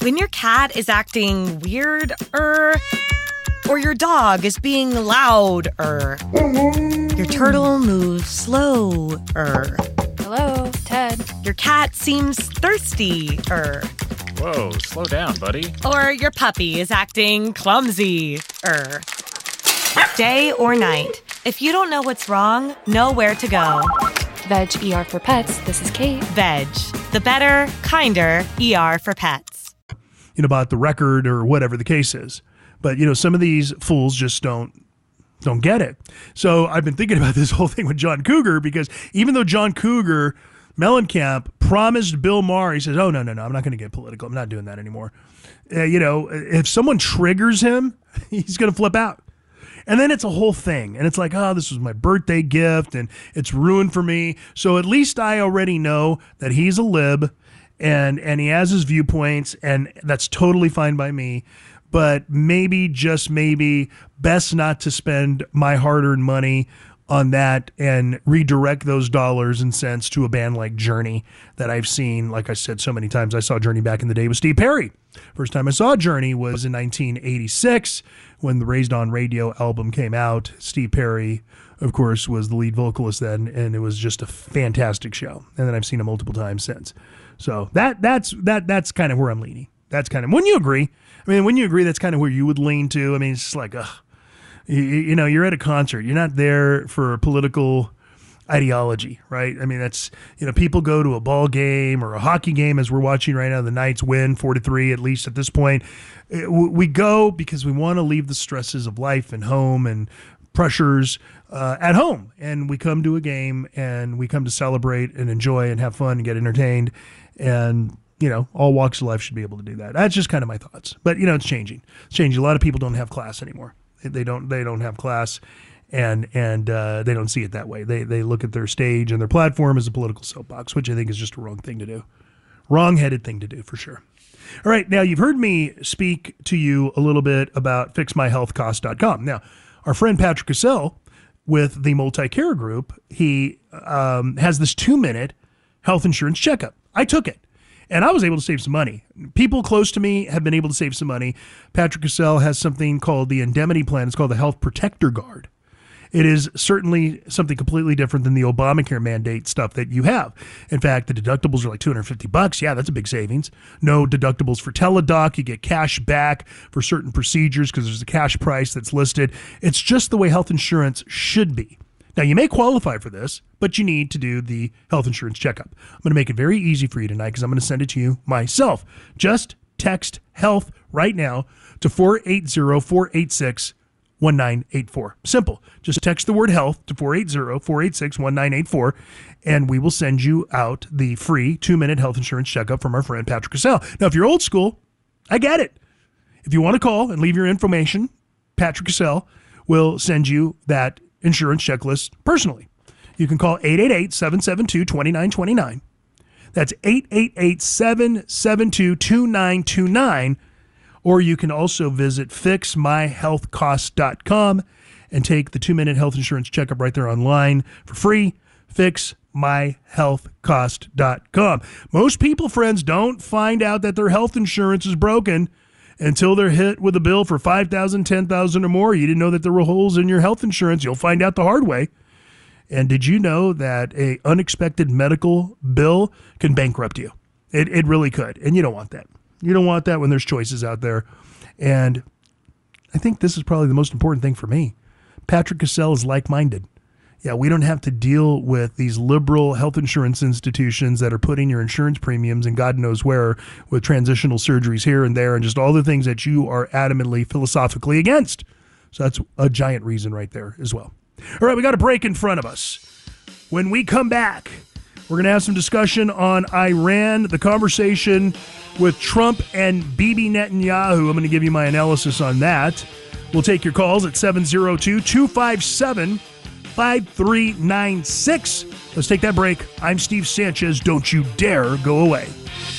When your cat is acting weird, or your dog is being loud, your turtle moves slow, Hello, Ted. Your cat seems thirsty, Whoa, slow down, buddy. or your puppy is acting clumsy, Day or night, if you don't know what's wrong, know where to go. Veg ER for Pets. This is Kate. Veg, the better, kinder ER for pets. About the record or whatever the case is. But, some of these fools just don't get it. So I've been thinking about this whole thing with John Cougar, because even though John Cougar Mellencamp promised Bill Maher, he says, oh, no, I'm not going to get political. I'm not doing that anymore. If someone triggers him, he's going to flip out. And then it's a whole thing. And it's like, oh, this was my birthday gift and it's ruined for me. So at least I already know that he's a lib and he has his viewpoints, and that's totally fine by me. But maybe, just maybe, best not to spend my hard-earned money on that and redirect those dollars and cents to a band like Journey that I've seen, like I said so many times. I saw Journey back in the day with Steve Perry. First time I saw Journey was in 1986 when the Raised on Radio album came out. Steve Perry, of course, was the lead vocalist then, and it was just a fantastic show. And then I've seen it multiple times since. So that's kind of where I'm leaning. That's kind of, wouldn't you agree? I mean, wouldn't you agree that's kind of where you would lean to? I mean, it's just like, you're at a concert. You're not there for political ideology, right? I mean, that's, people go to a ball game or a hockey game, as we're watching right now. The Knights win 4-3, at least at this point. We go because we want to leave the stresses of life and home and pressures at home. And we come to a game and we come to celebrate and enjoy and have fun and get entertained. And all walks of life should be able to do that. That's just kind of my thoughts. But, it's changing. It's changing. A lot of people don't have class anymore. They don't have class, and they don't see it that way. They look at their stage and their platform as a political soapbox, which I think is just a wrong thing to do. Wrong-headed thing to do, for sure. All right, now you've heard me speak to you a little bit about FixMyHealthCost.com. Now, our friend Patrick Cassell with the Multi-Care Group, he has this 2-minute health insurance checkup. I took it. And I was able to save some money. People close to me have been able to save some money. Patrick Cassell has something called the Indemnity Plan. It's called the Health Protector Guard. It is certainly something completely different than the Obamacare mandate stuff that you have. In fact, the deductibles are like $250. Yeah, that's a big savings. No deductibles for Teladoc. You get cash back for certain procedures because there's a cash price that's listed. It's just the way health insurance should be. Now, you may qualify for this, but you need to do the health insurance checkup. I'm going to make it very easy for you tonight because I'm going to send it to you myself. Just text HEALTH right now to 480-486-1984. Simple. Just text the word HEALTH to 480-486-1984, and we will send you out the free 2-minute health insurance checkup from our friend Patrick Cassell. Now, if you're old school, I get it. If you want to call and leave your information, Patrick Cassell will send you that insurance checklist personally. You can call 888-772-2929. That's 888-772-2929. Or you can also visit fixmyhealthcost.com and take the 2-minute health insurance checkup right there online for free. Fixmyhealthcost.com. Most people, friends, don't find out that their health insurance is broken until they're hit with a bill for $5,000, $10,000 or more. You didn't know that there were holes in your health insurance. You'll find out the hard way. And did you know that an unexpected medical bill can bankrupt you? It really could. And you don't want that. You don't want that when there's choices out there. And I think this is probably the most important thing for me. Patrick Cassell is like-minded. Yeah, we don't have to deal with these liberal health insurance institutions that are putting your insurance premiums and God knows where with transitional surgeries here and there and just all the things that you are adamantly philosophically against. So that's a giant reason right there as well. All right, we got a break in front of us. When we come back, we're going to have some discussion on Iran, the conversation with Trump and Bibi Netanyahu. I'm going to give you my analysis on that. We'll take your calls at 702-257-5396. Let's take that break. I'm Steve Sanchez. Don't you dare go away.